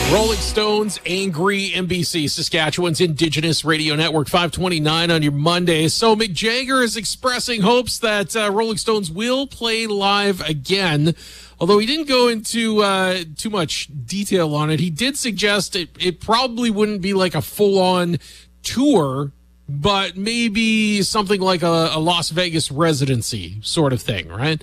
Rolling Stones, Angry, NBC, Saskatchewan's Indigenous Radio Network, 529 on your Monday. So Mick Jagger is expressing hopes that Rolling Stones will play live again. Although he didn't go into too much detail on it, he did suggest it probably wouldn't be like a full-on tour, but maybe something like a Las Vegas residency sort of thing, right?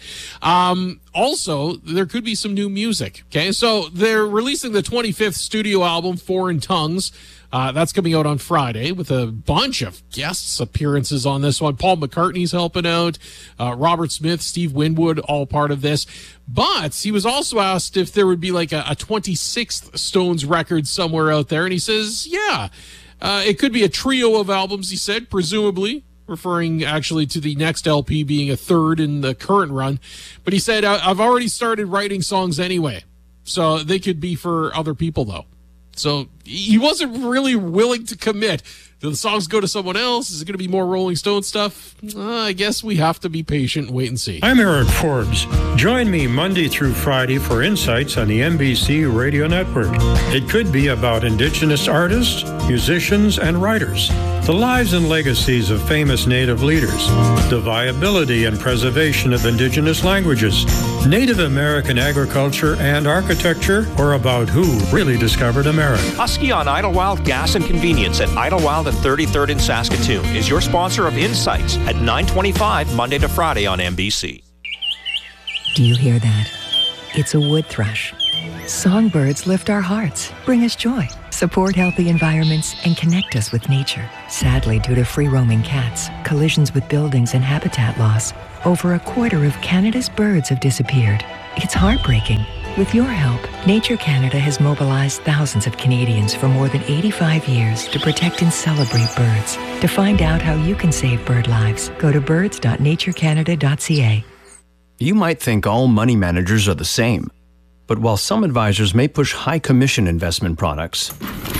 Also, there could be some new music, okay? So they're releasing the 25th studio album, Foreign Tongues. That's coming out on Friday with a bunch of guests appearances on this one. Paul McCartney's helping out. Robert Smith, Steve Winwood, all part of this. But he was also asked if there would be like a 26th Stones record somewhere out there. And he says, yeah. It could be a trio of albums, he said, presumably, referring actually to the next LP being a third in the current run. But he said, I've already started writing songs anyway, so they could be for other people, though. So he wasn't really willing to commit. Do the songs go to someone else? Is it going to be more Rolling Stone stuff? I guess we have to be patient and wait and see. I'm Eric Forbes. Join me Monday through Friday for insights on the NBC Radio Network. It could be about Indigenous artists, musicians, and writers, the lives and legacies of famous Native leaders, the viability and preservation of Indigenous languages, Native American agriculture and architecture, or about who really discovered America. Husky on Idlewild Gas and Convenience at Idlewild and 33rd in Saskatoon is your sponsor of Insights at 9:25 Monday to Friday on NBC. Do you hear that? It's a wood thrush. Songbirds lift our hearts, bring us joy, support healthy environments, and connect us with nature. Sadly, due to free-roaming cats, collisions with buildings, and habitat loss, over a quarter of Canada's birds have disappeared. It's heartbreaking. With your help, Nature Canada has mobilized thousands of Canadians for more than 85 years to protect and celebrate birds. To find out how you can save bird lives, go to birds.naturecanada.ca. You might think all money managers are the same, but while some advisors may push high commission investment products,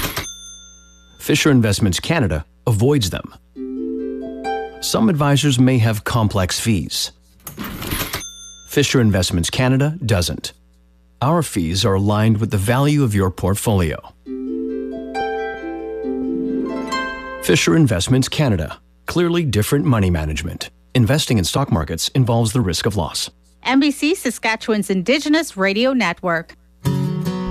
Fisher Investments Canada avoids them. Some advisors may have complex fees. Fisher Investments Canada doesn't. Our fees are aligned with the value of your portfolio. Fisher Investments Canada. Clearly different money management. Investing in stock markets involves the risk of loss. NBC Saskatchewan's Indigenous Radio Network.